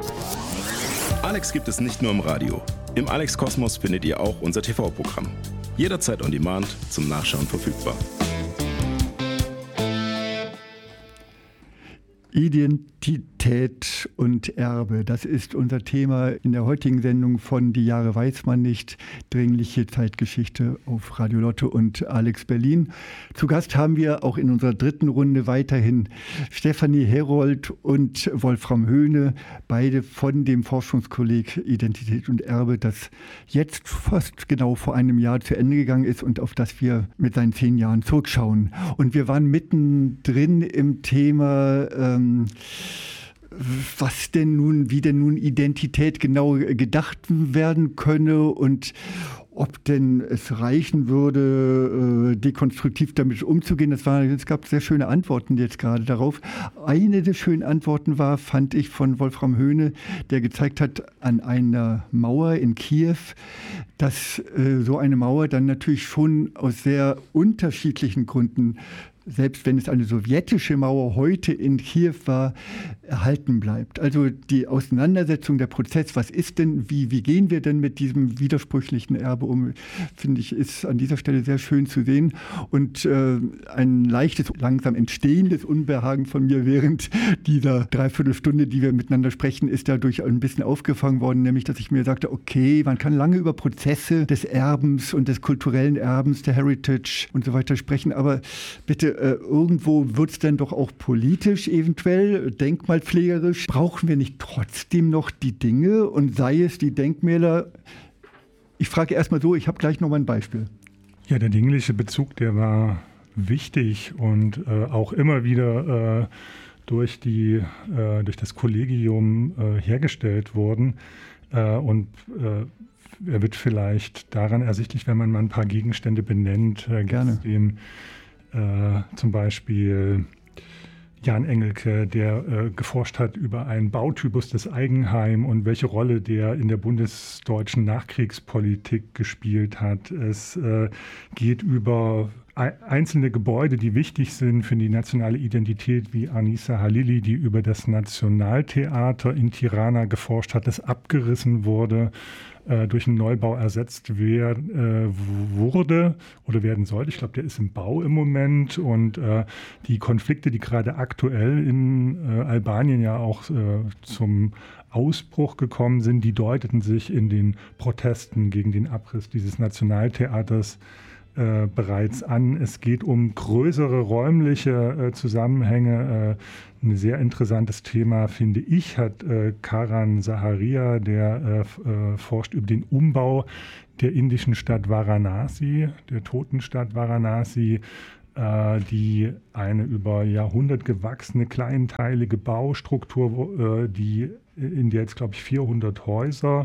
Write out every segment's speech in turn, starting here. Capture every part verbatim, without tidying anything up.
Alex gibt es nicht nur im Radio. Im Alex Kosmos findet ihr auch unser T V-Programm. Jederzeit on demand, zum Nachschauen verfügbar. Identität und Erbe, das ist unser Thema in der heutigen Sendung von Die Jahre weiß man nicht, dringliche Zeitgeschichte auf Radio Lotte und Alex Berlin. Zu Gast haben wir auch in unserer dritten Runde weiterhin Stefanie Herold und Wolfram Höhne, beide von dem Forschungskolleg Identität und Erbe, das jetzt fast genau vor einem Jahr zu Ende gegangen ist und auf das wir mit seinen zehn Jahren zurückschauen. Und wir waren mittendrin im Thema ähm, was denn nun, wie denn nun Identität genau gedacht werden könne und ob denn es reichen würde, dekonstruktiv damit umzugehen. Das war, es gab sehr schöne Antworten jetzt gerade darauf. Eine der schönen Antworten war, fand ich, von Wolfram Höhne, der gezeigt hat an einer Mauer in Kiew, dass äh, so eine Mauer dann natürlich schon aus sehr unterschiedlichen Gründen, selbst wenn es eine sowjetische Mauer heute in Kiew war, erhalten bleibt. Also die Auseinandersetzung, der Prozess, was ist denn, wie, wie gehen wir denn mit diesem widersprüchlichen Erbe um, finde ich, ist an dieser Stelle sehr schön zu sehen. Und äh, ein leichtes, langsam entstehendes Unbehagen von mir während dieser Dreiviertelstunde, die wir miteinander sprechen, ist dadurch ein bisschen aufgefangen worden, nämlich, dass ich mir sagte, okay, man kann lange über Prozesse des Erbens und des kulturellen Erbens, der Heritage und so weiter sprechen, aber bitte, Äh, irgendwo wird es dann doch auch politisch eventuell, denkmalpflegerisch. Brauchen wir nicht trotzdem noch die Dinge und sei es die Denkmäler? Ich frage erstmal so, ich habe gleich noch mal ein Beispiel. Ja, der dingliche Bezug, der war wichtig und äh, auch immer wieder äh, durch, die, äh, durch das Kollegium äh, hergestellt worden. Äh, und äh, er wird vielleicht daran ersichtlich, wenn man mal ein paar Gegenstände benennt. Äh, Gerne. Den, Äh, zum Beispiel Jan Engelke, der äh, geforscht hat über einen Bautypus des Eigenheim und welche Rolle der in der bundesdeutschen Nachkriegspolitik gespielt hat. Es äh, geht über einzelne Gebäude, die wichtig sind für die nationale Identität, wie Anissa Halili, die über das Nationaltheater in Tirana geforscht hat, das abgerissen wurde, äh, durch einen Neubau ersetzt wer, äh, wurde oder werden sollte. Ich glaube, der ist im Bau im Moment. Und äh, die Konflikte, die gerade aktuell in äh, Albanien ja auch äh, zum Ausbruch gekommen sind, die deuteten sich in den Protesten gegen den Abriss dieses Nationaltheaters Äh, bereits an. Es geht um größere räumliche äh, Zusammenhänge. Äh, ein sehr interessantes Thema, finde ich, hat äh, Karan Zaharia, der äh, äh, forscht über den Umbau der indischen Stadt Varanasi, der Totenstadt Varanasi, äh, die eine über Jahrhundert gewachsene kleinteilige Baustruktur, äh, die in der jetzt, glaube ich, vierhundert Häuser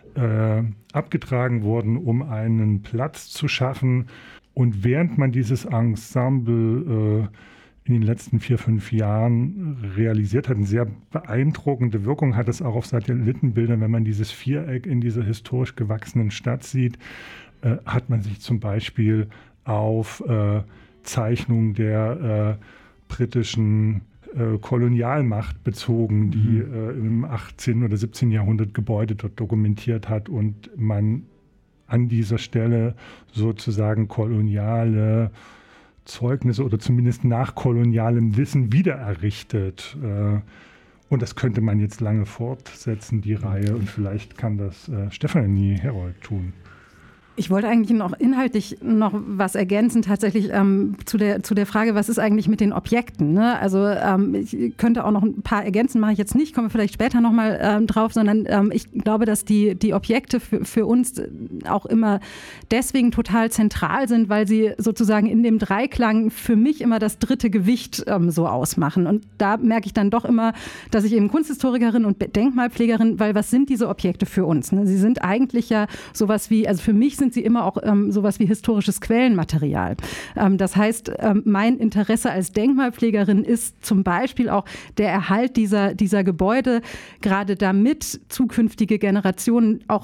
Äh, abgetragen wurden, um einen Platz zu schaffen. Und während man dieses Ensemble äh, in den letzten vier, fünf Jahren realisiert hat, eine sehr beeindruckende Wirkung hat es auch auf Satellitenbildern, wenn man dieses Viereck in dieser historisch gewachsenen Stadt sieht, äh, hat man sich zum Beispiel auf äh, Zeichnungen der äh, britischen Äh, Kolonialmacht bezogen, die mhm. äh, im achtzehnten oder siebzehnten Jahrhundert Gebäude dort dokumentiert hat und man an dieser Stelle sozusagen koloniale Zeugnisse oder zumindest nach kolonialem Wissen wiedererrichtet. Äh, und das könnte man jetzt lange fortsetzen, die Reihe, und vielleicht kann das äh, Stefanie Herold tun. Ich wollte eigentlich noch inhaltlich noch was ergänzen, tatsächlich ähm, zu der, zu der Frage, was ist eigentlich mit den Objekten? Ne? Also ähm, ich könnte auch noch ein paar ergänzen, mache ich jetzt nicht, komme vielleicht später nochmal ähm, drauf, sondern ähm, ich glaube, dass die, die Objekte für, für uns auch immer deswegen total zentral sind, weil sie sozusagen in dem Dreiklang für mich immer das dritte Gewicht ähm, so ausmachen. Und da merke ich dann doch immer, dass ich eben Kunsthistorikerin und Denkmalpflegerin, weil was sind diese Objekte für uns? Ne? Sie sind eigentlich ja sowas wie, also für mich sind sie immer auch ähm, sowas wie historisches Quellenmaterial. Ähm, das heißt, ähm, mein Interesse als Denkmalpflegerin ist zum Beispiel auch der Erhalt dieser, dieser Gebäude, gerade damit zukünftige Generationen auch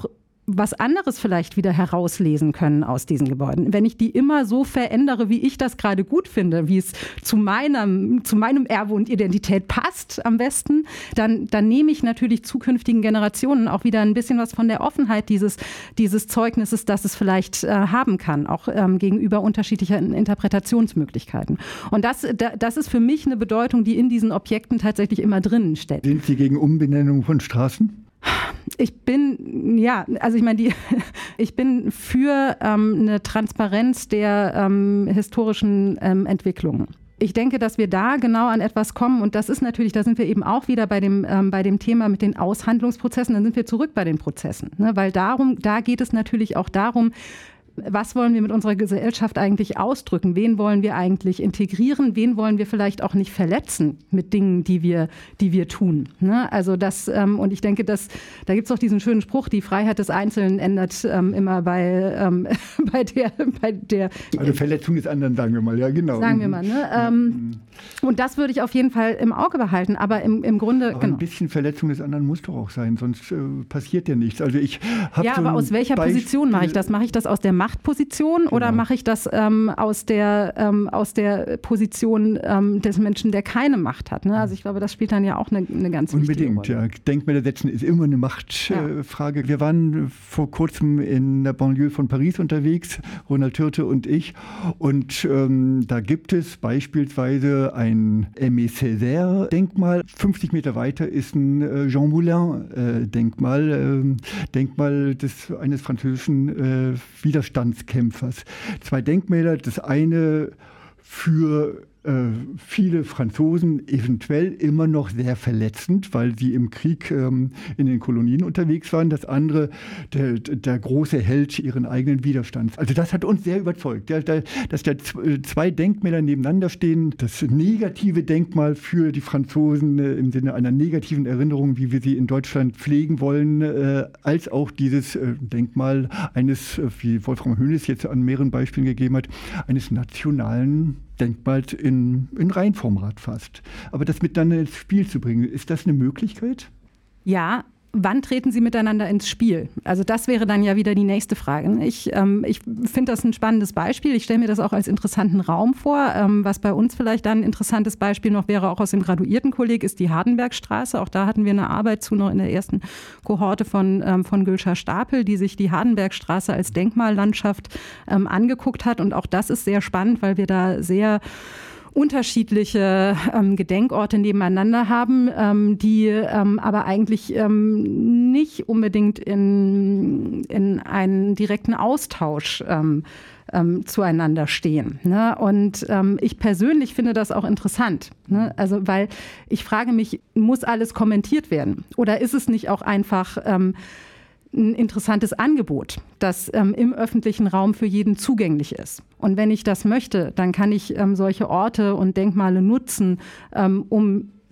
was anderes vielleicht wieder herauslesen können aus diesen Gebäuden. Wenn ich die immer so verändere, wie ich das gerade gut finde, wie es zu meinem, zu meinem Erbe und Identität passt am besten, dann, dann nehme ich natürlich zukünftigen Generationen auch wieder ein bisschen was von der Offenheit dieses, dieses Zeugnisses, das es vielleicht äh, haben kann, auch ähm, gegenüber unterschiedlichen Interpretationsmöglichkeiten. Und das, da, das ist für mich eine Bedeutung, die in diesen Objekten tatsächlich immer drinnen steckt. Sind Sie gegen Umbenennung von Straßen? Ich bin, ja, also ich meine, die, ich bin für ähm, eine Transparenz der ähm, historischen ähm, Entwicklungen. Ich denke, dass wir da genau an etwas kommen und das ist natürlich, da sind wir eben auch wieder bei dem, ähm, bei dem Thema mit den Aushandlungsprozessen, dann sind wir zurück bei den Prozessen, ne? Weil darum, da geht es natürlich auch darum, was wollen wir mit unserer Gesellschaft eigentlich ausdrücken? Wen wollen wir eigentlich integrieren? Wen wollen wir vielleicht auch nicht verletzen mit Dingen, die wir, die wir tun? Ne? Also das, ähm, und ich denke, dass, da gibt es auch diesen schönen Spruch, die Freiheit des Einzelnen ändert ähm, immer bei, ähm, bei der, bei der... Also Verletzung des anderen, sagen wir mal, ja genau. Sagen wir mal, ne? Ähm, und das würde ich auf jeden Fall im Auge behalten, aber im, im Grunde... Aber genau. Ein bisschen Verletzung des anderen muss doch auch sein, sonst äh, passiert ja nichts. Also ich habe ja, so aber aus welcher Beispiel, Position mache ich das? Mache ich das aus der Machtposition genau. oder mache ich das ähm, aus, der, ähm, aus der Position ähm, des Menschen, der keine Macht hat? Ne? Also ich glaube, das spielt dann ja auch eine, eine ganz wichtige Rolle. Unbedingt, ja. Denkmäler setzen ist immer eine Machtfrage. Ja. Wir waren vor kurzem in der Banlieue von Paris unterwegs, Ronald Türte und ich. Und ähm, da gibt es beispielsweise ein Aimé Césaire-Denkmal. fünfzig Meter weiter ist ein äh, Jean Moulin-Denkmal, äh, Denkmal des, eines französischen äh, Widerstandskämpfers. Zwei Denkmäler, das eine für äh, viele Franzosen eventuell immer noch sehr verletzend, weil sie im Krieg ähm, in den Kolonien unterwegs waren. Das andere, der, der große Held ihren eigenen Widerstands. Also das hat uns sehr überzeugt, ja, da, dass da zwei Denkmäler nebeneinander stehen. Das negative Denkmal für die Franzosen äh, im Sinne einer negativen Erinnerung, wie wir sie in Deutschland pflegen wollen, äh, als auch dieses äh, Denkmal eines, äh, wie Wolfram Hoeneß jetzt an mehreren Beispielen gegeben hat, eines nationalen Denkmals in, in Reinformat fast. Aber das miteinander ins Spiel zu bringen, ist das eine Möglichkeit? Ja. Wann treten Sie miteinander ins Spiel? Also das wäre dann ja wieder die nächste Frage. Ich, ähm, ich finde das ein spannendes Beispiel. Ich stelle mir das auch als interessanten Raum vor. Ähm, was bei uns vielleicht dann ein interessantes Beispiel noch wäre, auch aus dem Graduiertenkolleg, ist die Hardenbergstraße. Auch da hatten wir eine Arbeit zu noch in der ersten Kohorte von, ähm, von Gülscha Stapel, die sich die Hardenbergstraße als Denkmallandschaft ähm, angeguckt hat. Und auch das ist sehr spannend, weil wir da sehr unterschiedliche ähm, Gedenkorte nebeneinander haben, ähm, die ähm, aber eigentlich ähm, nicht unbedingt in, in einen direkten Austausch ähm, ähm, zueinander stehen. Ne? Und ähm, ich persönlich finde das auch interessant. Ne? Also, weil ich frage mich, muss alles kommentiert werden? Oder ist es nicht auch einfach ähm, ein interessantes Angebot, das ähm, im öffentlichen Raum für jeden zugänglich ist. Und wenn ich das möchte, dann kann ich ähm, solche Orte und Denkmale nutzen, ähm, um